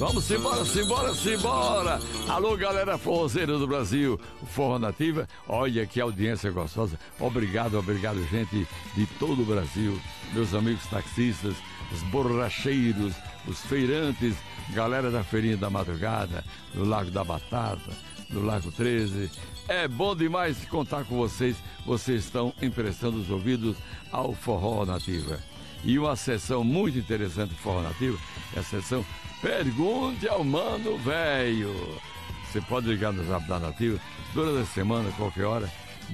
Vamos embora, simbora, simbora. Alô, galera forrozeira do Brasil, o Forró Nativa. Olha que audiência gostosa. Obrigado, obrigado, gente de todo o Brasil. Meus amigos taxistas, os borracheiros, os feirantes, galera da Feirinha da Madrugada, do Lago da Batata, do Lago 13. É bom demais contar com vocês. Vocês estão emprestando os ouvidos ao Forró Nativa. E uma sessão muito interessante do Forró Nativa é a sessão Pergunte ao Mano Velho. Você pode ligar no Zap da Nativa durante a semana, qualquer hora,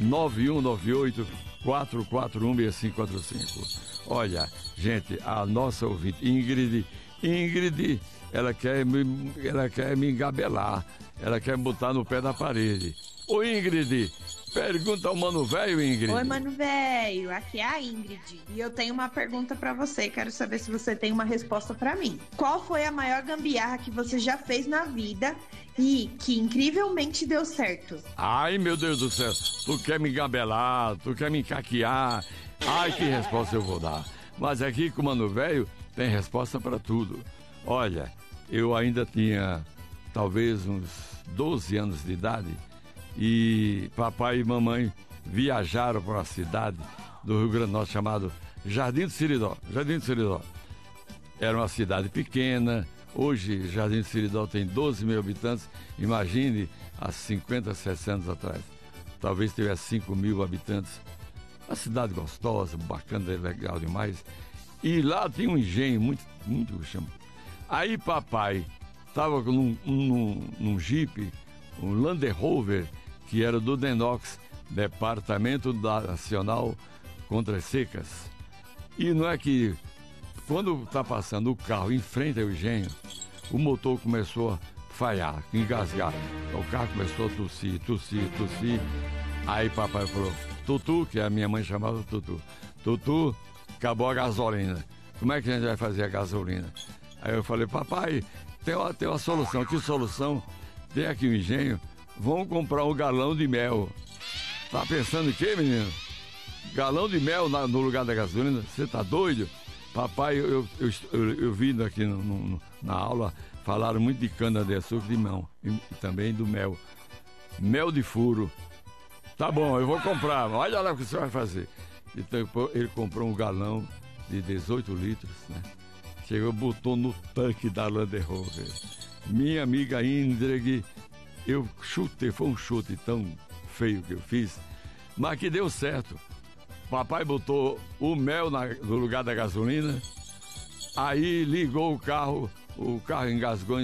9198-441-6545. Olha, gente, a nossa ouvinte Ingrid, ela quer me engabelar, ela quer me botar no pé da parede. Ô Ingrid, pergunta ao Mano Velho, Ingrid. Oi, Mano Velho, aqui é a Ingrid. E eu tenho uma pergunta pra você, quero saber se você tem uma resposta pra mim. Qual foi a maior gambiarra que você já fez na vida e que incrivelmente deu certo? Ai, meu Deus do céu, tu quer me engabelar, tu quer me encaquear. Ai, que resposta eu vou dar. Mas aqui com o Mano Velho tem resposta pra tudo. Olha, eu ainda tinha talvez uns 12 anos de idade e papai e mamãe viajaram para uma cidade do Rio Grande do Norte chamado Jardim do Seridó. Jardim do Seridó era uma cidade pequena. Hoje Jardim do Seridó tem 12 mil habitantes. Imagine há 50, 60 anos atrás, talvez tivesse 5 mil habitantes. Uma cidade gostosa, bacana, legal demais. E lá tinha um engenho muito chama. Aí papai estava num Jeep, um Land Rover, que era do Denox, Departamento Nacional contra as Secas. E não é que quando está passando o carro em frente ao engenho, o motor começou a falhar, engasgar. O carro começou a tossir. Aí papai falou, Tutu, que a minha mãe chamava Tutu, acabou a gasolina. Como é que a gente vai fazer a gasolina? Aí eu falei, papai, tem uma solução. Que solução? Tem aqui um engenho, vamos comprar um galão de mel. Tá pensando em quê, menino? Galão de mel no lugar da gasolina? Você tá doido? Papai, eu vi aqui na aula, falaram muito de cana-de-açúcar e limão, e também do mel. Mel de furo. Tá bom, eu vou comprar, olha lá o que você vai fazer. Então ele comprou um galão de 18 litros, né? Chegou, botou no tanque da Land Rover. Minha amiga Indreg, eu chutei, foi um chute tão feio que eu fiz, mas que deu certo. Papai botou o mel no lugar da gasolina, aí ligou o carro engasgou,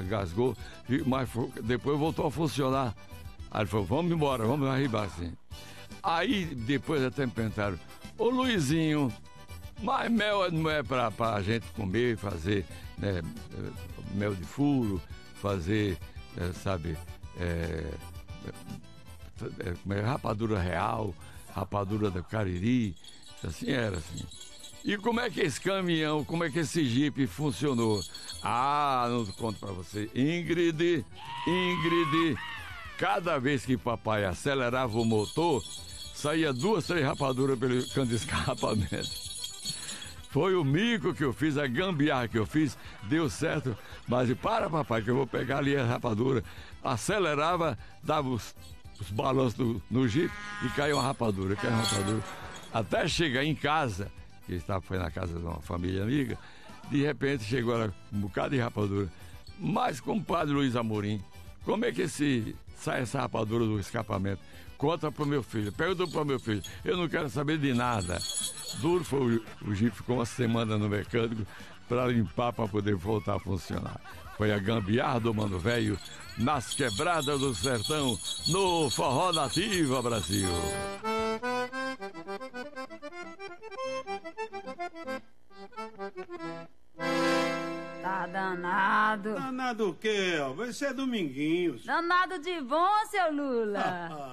mas depois voltou a funcionar. Aí ele falou, vamos embora, vamos arribar assim. Aí depois até me perguntaram, ô Luizinho, mas mel não é pra gente comer, fazer, né, mel de furo, fazer, rapadura real, rapadura do Cariri, assim era assim. E como é que esse caminhão, como é que esse Jeep funcionou? Ah, não conto pra você. Ingrid, cada vez que papai acelerava o motor, saía 2, 3 rapaduras pelo cano de escapamento. Foi o mico que eu fiz, a gambiarra que eu fiz, deu certo. Mas para, papai, que eu vou pegar ali a rapadura. Acelerava, dava os balanços no Jeep e caiu uma rapadura, Até chegar em casa, que foi na casa de uma família amiga, de repente chegou lá um bocado de rapadura. Mas, compadre Luiz Amorim, como é que sai essa rapadura do escapamento? Conta pro meu filho, pergunta pro meu filho, eu não quero saber de nada. Duro foi o Jeep, ficou uma semana no mecânico para limpar, para poder voltar a funcionar. Foi a gambiarra do Mano Velho nas quebradas do sertão, no Forró Nativa Brasil. Tá danado. Danado o quê? Vai ser Dominguinhos. Danado de bom, seu Lula.